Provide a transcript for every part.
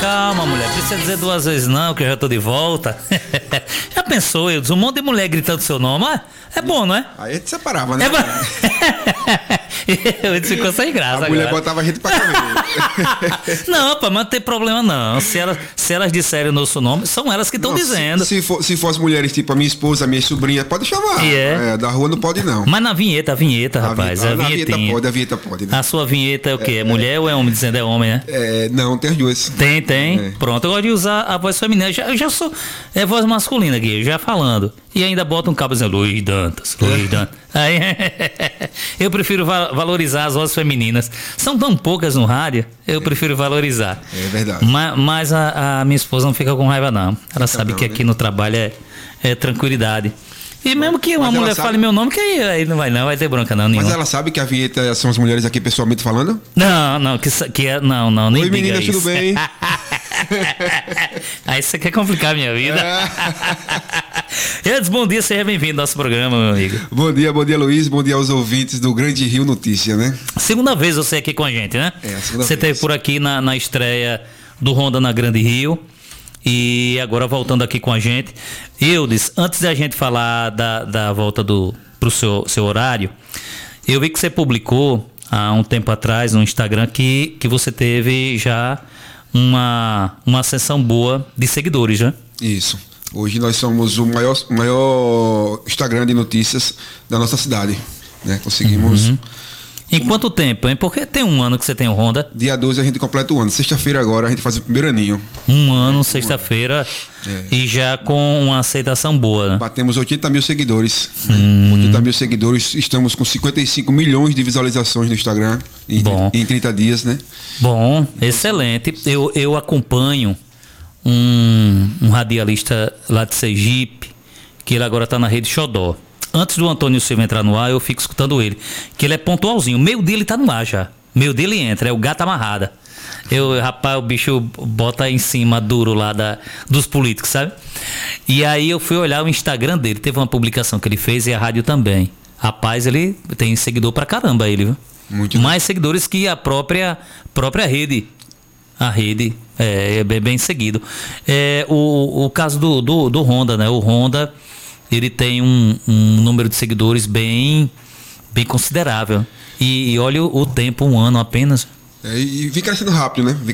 Calma, mulher. Precisa dizer 2 vezes não, que eu já tô de volta. Já pensou, Eudes? Um monte de mulher gritando seu nome. É bom, não é? Aí a gente separava, né? Eudes ficou sem graça. A mulher botava a gente pra comer. Não, pá, mas não tem problema não. Se elas disserem o nosso nome, são elas que estão dizendo. Se fosse mulheres tipo a minha esposa, a minha sobrinha, pode chamar. Da rua não pode não. Mas na vinheta, rapaz. A vinheta pode, né? A sua vinheta é o quê? É mulher ou é homem dizendo é homem, né? Não, tem as duas. Tem. Pronto, eu gosto de usar a voz feminina. Eu já sou voz masculina aqui, já falando. E ainda bota um cabo dizendo Luiz Dantas. Aí, eu prefiro valorizar as vozes femininas. São tão poucas no rádio, eu prefiro valorizar. É verdade. Mas a minha esposa não fica com raiva, não. Ela sabe que aqui no trabalho é tranquilidade. E mesmo que uma mulher fale meu nome, que aí não vai ter bronca não. Nenhuma. Mas ela sabe que a vinheta são as mulheres aqui pessoalmente falando? Não, nem Oi, meninas, tudo bem? Aí você quer complicar a minha vida. Eudes, bom dia, seja bem-vindo ao nosso programa, meu amigo. Bom dia, Luiz, bom dia aos ouvintes do Grande Rio Notícia, né? Segunda vez você aqui com a gente, né? Você esteve por aqui na estreia do Ronda na Grande Rio. E agora voltando aqui com a gente. Eudes, antes da gente falar da volta pro seu horário, eu vi que você publicou há um tempo atrás no Instagram que você teve já uma ascensão boa de seguidores, né? Isso. Hoje nós somos o maior Instagram de notícias da nossa cidade, né? Conseguimos... Em quanto tempo, hein? Porque tem um ano que você tem o Ronda. Dia 12 a gente completa o ano. Sexta-feira agora a gente faz o primeiro aninho. Um ano, sexta-feira. E já com uma aceitação boa, né? Batemos 80 mil seguidores. 80 mil seguidores. Estamos com 55 milhões de visualizações no Instagram em 30 dias, né? Bom, excelente. Eu acompanho um radialista lá de Sergipe, que ele agora está na Rede Xodó. Antes do Antônio Silva entrar no ar, eu fico escutando ele. Que ele é pontualzinho. Meio dia ele tá no ar já. Meio dia ele entra, é o gato amarrada. Rapaz, o bicho bota em cima duro lá dos políticos, sabe? E aí eu fui olhar o Instagram dele. Teve uma publicação que ele fez e a rádio também. Rapaz, ele tem seguidor pra caramba, ele, viu? Muito mais seguidores que a própria rede. A rede é bem seguido. O caso do Ronda, né? O Ronda... ele tem um número de seguidores bem considerável. E olha o tempo, um ano apenas. E vem crescendo rápido, né?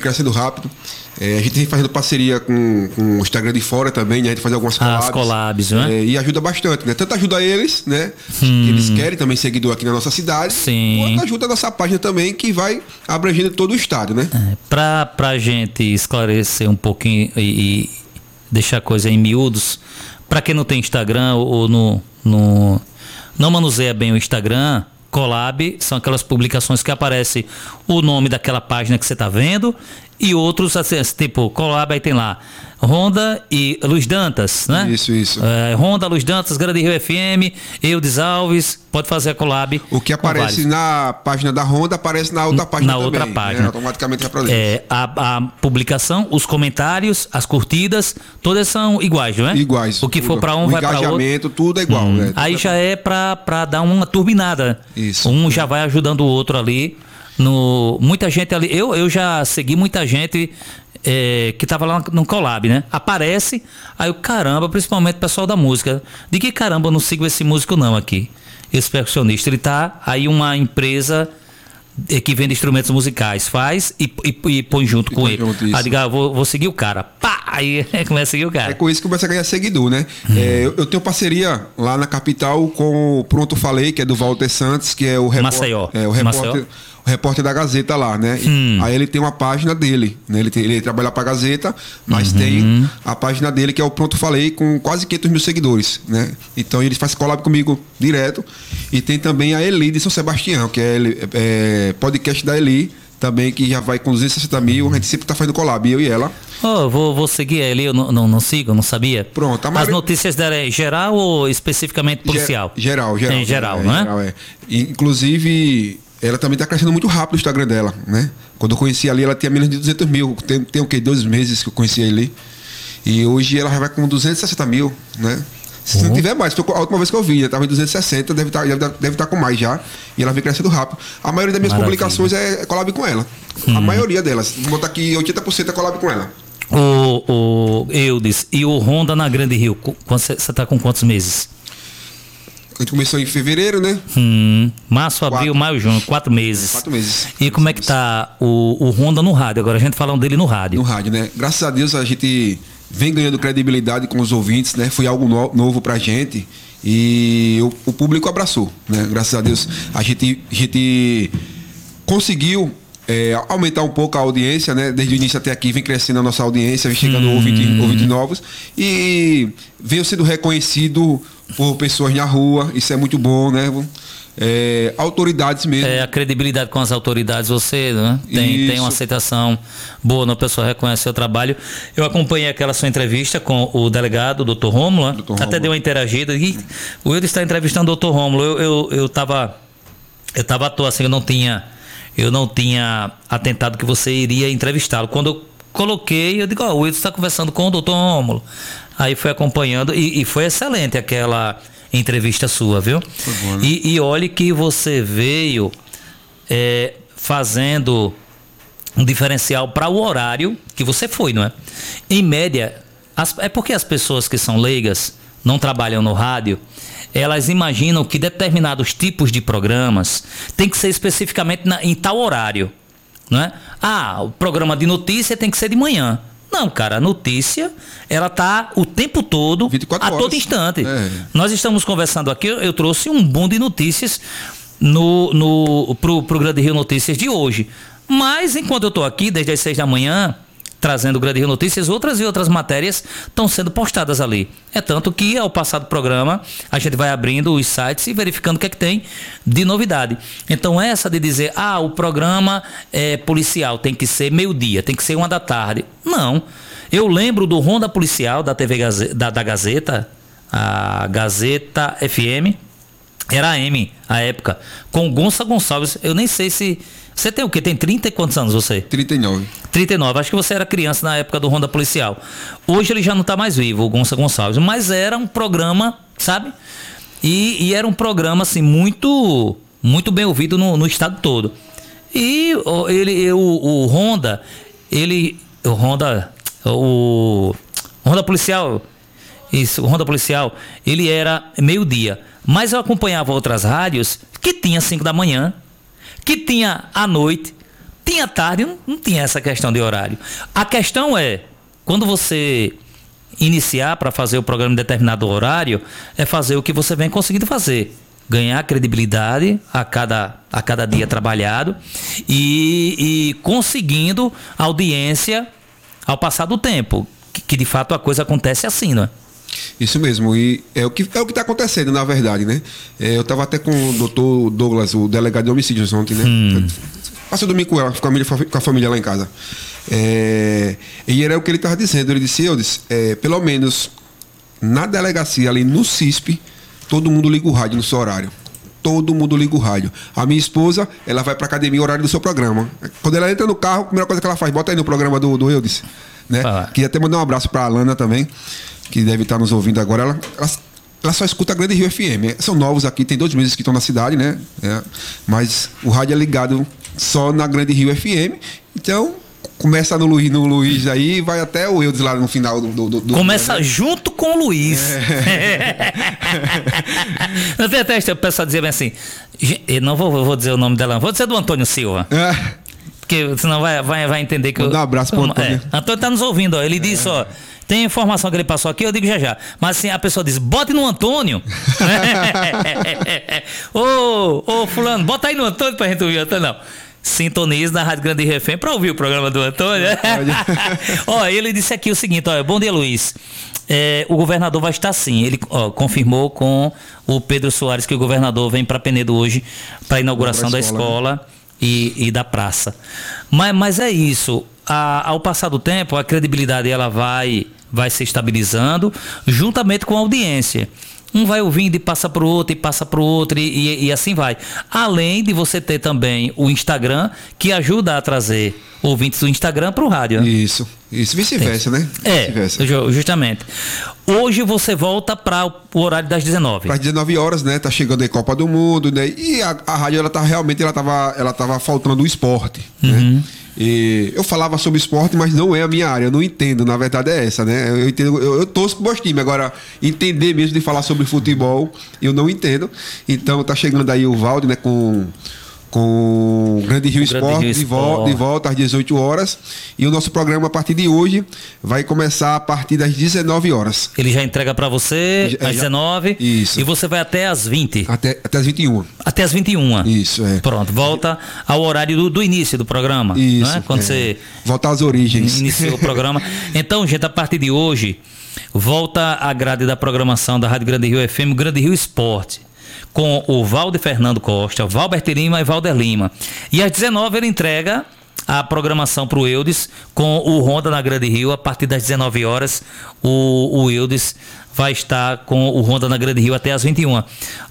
A gente vem fazendo parceria com o Instagram de fora também, né? A gente faz algumas collabs. As collabs, né? E ajuda bastante, né? Tanto ajuda eles, né? Que eles querem também seguidor aqui na nossa cidade. Sim. Quanto ajuda a nossa página também, que vai abrangendo todo o estado, né? Pra gente esclarecer um pouquinho e deixar a coisa em miúdos, para quem não tem Instagram ou não manuseia bem o Instagram, collab são aquelas publicações que aparece o nome daquela página que você está vendo e outros, assim, tipo, collab, aí tem lá Ronda e Luiz Dantas, né? Isso. Ronda, Luiz Dantas, Grande Rio FM, Eudes Alves, pode fazer a collab. O que aparece na página da Ronda aparece na outra página também. Outra página. Automaticamente reproduz. A publicação, os comentários, as curtidas, todas são iguais, não é? Iguais. O que for para um vai para outro. O engajamento, tudo é igual. Né? Aí já é para dar uma turbinada. Isso. Um já vai ajudando o outro ali. Muita gente ali. Eu já segui muita gente que tava lá no collab, né? Aparece, aí o caramba, principalmente o pessoal da música. De que caramba eu não sigo esse músico não aqui? Esse percussionista, ele tá aí uma empresa que vende instrumentos musicais, faz e põe junto com ele. Aí diga, vou seguir o cara. Pá! Aí começa a seguir o cara. É com isso que começa a ganhar seguidor, né? Eu tenho parceria lá na capital com o Pronto Falei, que é do Walter Santos, que é o Maceió. O repórter da Gazeta lá, né? Aí ele tem uma página dele, né? Ele trabalha pra Gazeta, mas tem a página dele, que é o Pronto Falei, com quase 500 mil seguidores, né? Então ele faz collab comigo direto. E tem também a Eli de São Sebastião, que é podcast da Eli, também, que já vai com 260 mil. A gente sempre tá fazendo collab, eu e ela. Vou seguir ele, eu não sigo, não sabia. Pronto. As notícias dela é geral ou especificamente policial? Geral. Em geral, não é? Geral, Inclusive, ela também tá crescendo muito rápido o Instagram dela, né? Quando eu conheci ali, ela tinha menos de 200 mil. Tem o quê? 2 meses que eu conheci ele. E hoje ela já vai com 260 mil, né? Se não tiver mais, a última vez que eu vi, estava em 260, deve estar com mais já. E ela vem crescendo rápido. A maioria das minhas publicações é collab com ela. A maioria delas. Vou botar aqui 80% é collab com ela. Eudes, e o Honda na Grande Rio, você está com quantos meses? A gente começou em fevereiro, né? Março, abril, maio, junho, 4 meses. 4 meses. E como é que tá o Honda no rádio? Agora a gente falando dele no rádio. No rádio, né? Graças a Deus a gente vem ganhando credibilidade com os ouvintes, né? Foi algo novo pra gente e o público abraçou, né? Graças a Deus a gente conseguiu aumentar um pouco a audiência, né? Desde o início até aqui vem crescendo a nossa audiência, vem chegando ouvintes novos e veio sendo reconhecido por pessoas na rua, isso é muito bom, né? Autoridades mesmo. A credibilidade com as autoridades, você, né? Tem uma aceitação boa, a pessoa reconhece seu trabalho. Eu acompanhei aquela sua entrevista com o delegado, o Dr. Rômulo, até deu uma interagida. E o Eudes está entrevistando o Dr. Rômulo. Eu tava à toa, assim, eu não tinha atentado que você iria entrevistá-lo. Quando eu coloquei, eu digo, o Eudes está conversando com o Dr. Rômulo. Aí foi acompanhando e foi excelente aquela entrevista sua, viu? Bom, né? E olhe que você veio fazendo um diferencial para o horário que você foi, não é? Em média, é porque as pessoas que são leigas, não trabalham no rádio, elas imaginam que determinados tipos de programas tem que ser especificamente em tal horário, não é? O programa de notícia tem que ser de manhã. Não, cara, a notícia, ela tá o tempo todo, 24 horas. Todo instante. Nós estamos conversando aqui, eu trouxe um boom de notícias pro Grande Rio Notícias de hoje. Mas, enquanto eu estou aqui, desde as 6 da manhã, trazendo o Grande Rio Notícias, outras matérias estão sendo postadas ali. É tanto que, ao passar do programa, a gente vai abrindo os sites e verificando o que é que tem de novidade. Então, essa de dizer, o programa policial tem que ser meio-dia, tem que ser 1 da tarde. Não. Eu lembro do Ronda Policial da TV da Gazeta, a Gazeta FM, era AM, a época, com Gonça Gonçalves. Eu nem sei se... Você tem o quê? Tem 30 e quantos anos você? 39. 39. Acho que você era criança na época do Ronda Policial. Hoje ele já não está mais vivo, o Gonça Gonçalves. Mas era um programa, sabe? E era um programa, assim, muito, muito bem ouvido no estado todo. E o Ronda Policial, isso, o Ronda Policial, ele era meio-dia. Mas eu acompanhava outras rádios que tinha 5 da manhã, que tinha à noite, tinha tarde, não tinha essa questão de horário. A questão é, quando você iniciar para fazer o programa em determinado horário, é fazer o que você vem conseguindo fazer. Ganhar credibilidade a cada dia trabalhado e conseguindo audiência ao passar do tempo. Que de fato a coisa acontece assim, não é? Isso mesmo, e é o que está acontecendo, na verdade, né? Eu estava até com o doutor Douglas, o delegado de homicídios ontem, né? Passei o domingo com ela, com a família lá em casa. E era o que ele estava dizendo. Ele disse, pelo menos na delegacia ali no CISP, todo mundo liga o rádio no seu horário. Todo mundo liga o rádio. A minha esposa, ela vai para academia, o horário do seu programa. Quando ela entra no carro, a primeira coisa que ela faz, bota aí no programa do Eudes, né? Queria até mandar um abraço para a Alana também, que deve estar nos ouvindo agora. Ela só escuta a Grande Rio FM. São novos aqui, tem 2 meses que estão na cidade, né? Mas o rádio é ligado só na Grande Rio FM. Então, começa no Luiz aí e vai até o Eudes lá no final do começa dia, né? Junto com o Luiz. Não tem até o pessoal dizer bem assim, eu não vou dizer o nome dela, vou dizer do Antônio Silva. Porque senão vai entender que... Vou dar um abraço pro Antônio. Antônio está nos ouvindo, ó. Ele disse, ó... Tem informação que ele passou aqui, eu digo já. Mas assim, a pessoa diz, bote no Antônio. Ô, fulano, bota aí no Antônio pra gente ouvir o Antônio. Não. Sintonize na Rádio Grande Rio FM pra ouvir o programa do Antônio. Ele disse aqui o seguinte, bom dia, Luiz. O governador vai estar sim. Ele confirmou com o Pedro Soares que o governador vem para Penedo hoje para a inauguração da escola, né? e da praça. Mas é isso. Ao passar do tempo, a credibilidade ela vai se estabilizando juntamente com a audiência. Um vai ouvindo e passa para o outro, e passa para o outro, e assim vai. Além de você ter também o Instagram, que ajuda a trazer ouvintes do Instagram para o rádio. Né? Isso vice-versa, né? Vice-versa. Justamente. Hoje você volta para o horário das 19. Para as 19 horas, né? Tá chegando aí Copa do Mundo, né? E a rádio, ela tava faltando o esporte, né? E eu falava sobre esporte, mas não é a minha área, eu não entendo, na verdade é essa, né? Eu torço pro meus times, agora entender mesmo de falar sobre futebol, eu não entendo. Então tá chegando aí o Valde, né, com o Grande Rio Esporte de volta às 18 horas. E o nosso programa, a partir de hoje, vai começar a partir das 19 horas. Ele já entrega para você às 19. Isso. E você vai até às 20. Até as 21. Até as 21. Isso, é. Pronto, volta ao horário do início do programa. Isso. Né? Quando você volta às origens. Iniciou o programa. Então, gente, a partir de hoje, volta a grade da programação da Rádio Grande Rio FM, Grande Rio Esporte, com o Valde Fernando Costa, Valbert Lima e Valder Lima. E às 19 ele entrega a programação para o Eudes com o Ronda na Grande Rio. A partir das 19 horas, o Eudes vai estar com o Ronda na Grande Rio até às 21.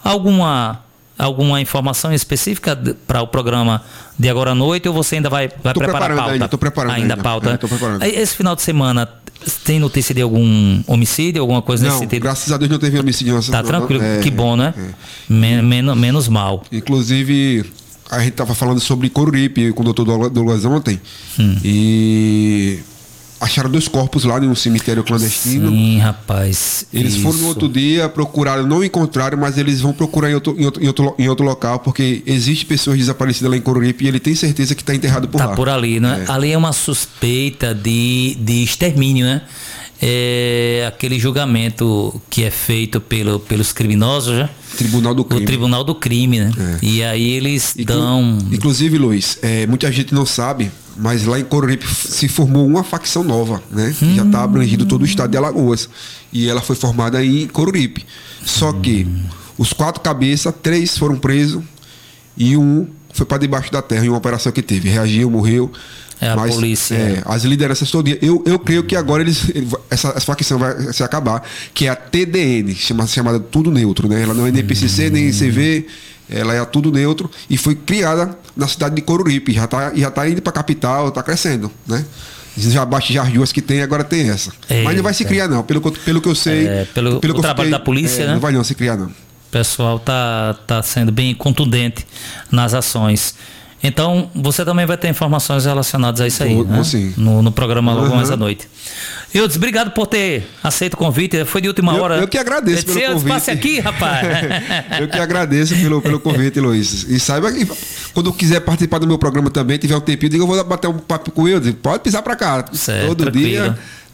Alguma informação específica para o programa de agora à noite, ou você ainda vai preparar a pauta? Estou preparando ainda. Pauta. Tô preparando. Esse final de semana tem notícia de algum homicídio, alguma coisa nesse sentido? Graças a Deus não teve homicídio. Tá tranquilo, que bom, né? Menos mal. Inclusive, a gente estava falando sobre Coruripe com o doutor Douglas ontem. E acharam 2 corpos lá em um cemitério clandestino. Sim, rapaz. Eles foram no outro dia, procuraram, não encontraram, mas eles vão procurar em outro local, porque existe pessoas desaparecidas lá em Coruripe e ele tem certeza que está enterrado por lá. Tá por ali, né? Ali é uma suspeita de extermínio, né? É aquele julgamento que é feito pelos criminosos, né? Tribunal do Crime. O Tribunal do Crime, né? E aí eles dão... Inclusive, Luiz, muita gente não sabe, mas lá em Coruripe se formou uma facção nova, né? Que já está abrangindo todo o estado de Alagoas. E ela foi formada em Coruripe. Só que os 4 cabeças, 3 foram presos e um foi para debaixo da terra em uma operação que teve. Reagiu, morreu. A polícia. As lideranças todo dia. Eu creio que agora essa facção vai se acabar, que é a TDN, chamada Tudo Neutro, né? Ela não é nem PCC, nem CV, ela é a Tudo Neutro e foi criada na cidade de Coruripe. Já tá indo para a capital, está crescendo, né? Já baixa já as 2 que tem, agora tem essa. Mas não vai se criar, não. Pelo que eu sei. Pelo que trabalho da polícia, né? Não vai não se criar, não. O pessoal tá sendo bem contundente nas ações. Então, você também vai ter informações relacionadas a isso aí, né? Sim. No programa logo mais à noite. Eudes, obrigado por ter aceito o convite. Foi de última hora. Eu que agradeço pelo convite. Passe aqui, rapaz. Eu que agradeço pelo convite, Luiz. E saiba que quando quiser participar do meu programa também, tiver um tempinho, diga, eu vou bater um papo com o Eudes. Pode pisar para cá. Certo, todo tranquilo. Dia.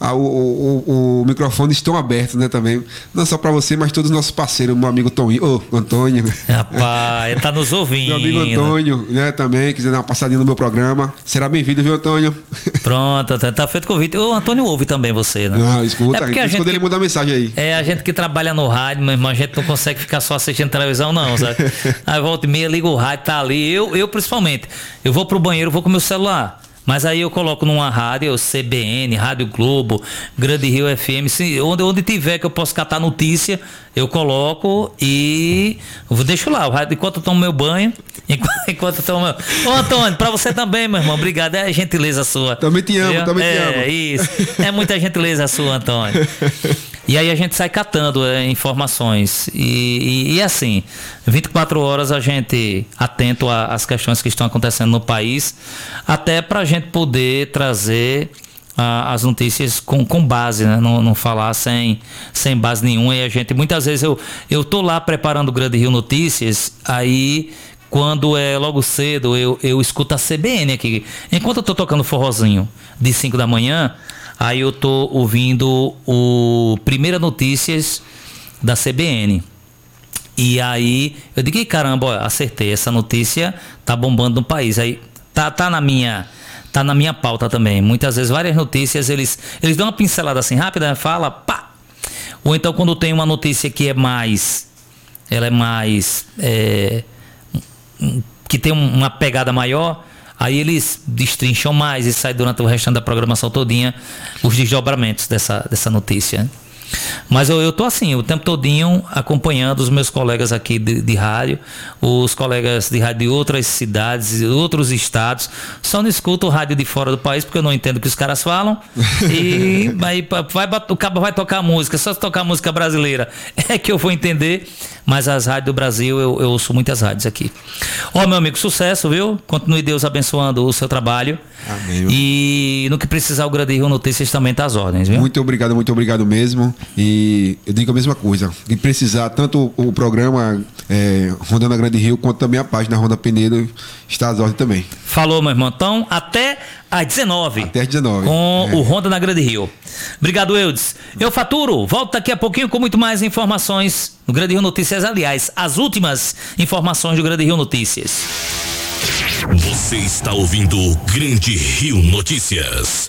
O microfone estão abertos, né, também. Não só para você, mas todos os nossos parceiros, meu amigo Antônio. Rapaz, ele tá nos ouvindo. Meu amigo Antônio, né, também, quiser dar uma passadinha no meu programa. Será bem-vindo, viu, Antônio? Pronto, tá feito o convite. O Antônio ouve também você, né? Não, escuta, porque a gente ele manda mensagem aí. A gente que trabalha no rádio, meu irmão, a gente não consegue ficar só assistindo televisão, não, sabe? Aí volta e meia, liga o rádio, tá ali. Eu principalmente, eu vou pro banheiro, vou com o meu celular. Mas aí eu coloco numa rádio, CBN, Rádio Globo, Grande Rio FM, onde tiver que eu posso catar notícia, eu coloco e deixo lá, enquanto eu tomo meu banho, enquanto eu tomo meu... Ô Antônio, pra você também, meu irmão, obrigado, é gentileza sua. Também te amo, te amo. É isso, é muita gentileza sua, Antônio. E aí a gente sai catando informações e assim, 24 horas a gente atento às questões que estão acontecendo no país, até pra gente poder trazer as notícias com base, né? Não falar sem base nenhuma. E a gente, muitas vezes eu tô lá preparando o Grande Rio Notícias, aí quando é logo cedo eu escuto a CBN aqui, enquanto eu tô tocando forrozinho de 5 da manhã, aí eu tô ouvindo o Primeira Notícias da CBN. E aí eu digo, caramba, ó, acertei, essa notícia tá bombando no país. Aí tá na minha pauta também. Muitas vezes várias notícias eles dão uma pincelada assim rápida, fala, pá. Ou então quando tem uma notícia que ela é mais que tem uma pegada maior, aí eles destrincham mais e sai durante o restante da programação todinha os desdobramentos dessa notícia. Mas eu tô assim, o tempo todinho acompanhando os meus colegas aqui de rádio, os colegas de rádio de outras cidades, outros estados. Só não escuto o rádio de fora do país porque eu não entendo o que os caras falam. E aí o cabo vai tocar música, só se tocar música brasileira é que eu vou entender. Mas as rádios do Brasil, eu ouço muitas rádios aqui. Ó, meu amigo, sucesso, viu? Continue Deus abençoando o seu trabalho. Amém. E no que precisar, o Grande Rio Notícias também tá às ordens, viu? Muito obrigado mesmo. E eu digo a mesma coisa. Se precisar, tanto o programa Rondando a Grande Rio, quanto também a página Ronda Penedo está às ordens também. Falou, meu irmão. Então, até às 19. Até às 19. Com o Ronda na Grande Rio. Obrigado, Eudes. Eu faturo. Volto daqui a pouquinho com muito mais informações no Grande Rio Notícias. Aliás, as últimas informações do Grande Rio Notícias. Você está ouvindo Grande Rio Notícias.